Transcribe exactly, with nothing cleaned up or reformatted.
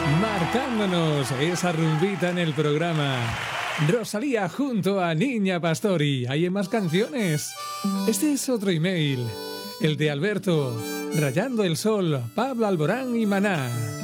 Marcándonos esa rumbita en el programa. Rosalía junto a Niña Pastori. ¿Hay más canciones? Este es otro email. El de Alberto. Rayando el sol, Pablo Alborán y Maná.